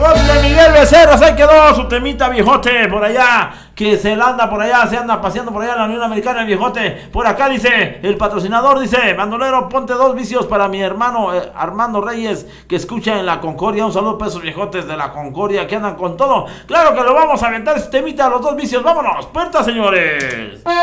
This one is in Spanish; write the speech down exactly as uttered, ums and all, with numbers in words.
Viejote de Miguel Becerra, se quedó su temita, viejote, por allá, que se la anda por allá, se anda paseando por allá en la Unión Americana, el viejote. Por acá dice, el patrocinador dice, bandolero, ponte dos vicios para mi hermano eh, Armando Reyes, que escucha en la Concordia. Un saludo para esos viejotes de la Concordia que andan con todo. Claro que lo vamos a aventar este temita a los dos vicios. Vámonos, puerta, señores.